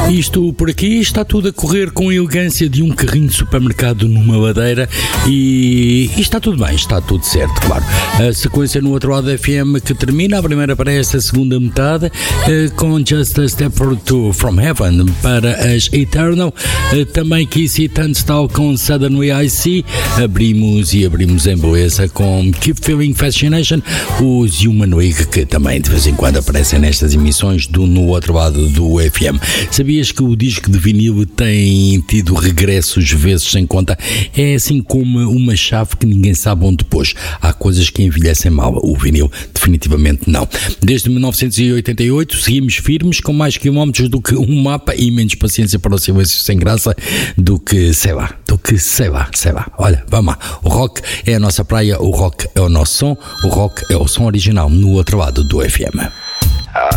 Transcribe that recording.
Isto por aqui está tudo a correr com a elegância de um carrinho de supermercado numa ladeira e está tudo bem, está tudo certo, claro. A sequência no outro lado da FM que termina, a primeira para esta segunda metade, com Just a Step or Two from Heaven para as Eternal, também Kissy Tunstall com Suddenly I See, abrimos em beleza com Keep Feeling Fascination, os Humanoid, que também de vez em quando aparecem nestas emissões no outro lado do FM. Sabias que o disco de vinil tem tido regressos vezes sem conta? É assim como uma chave que ninguém sabe onde pôs. Há coisas que envelhecem mal, o vinil definitivamente não. Desde 1988 seguimos firmes, com mais quilómetros do que um mapa e menos paciência para o silêncio sem graça do que sei lá. Olha, vamos lá. O rock é a nossa praia, o rock é o nosso som, o rock é o som original no outro lado do FM.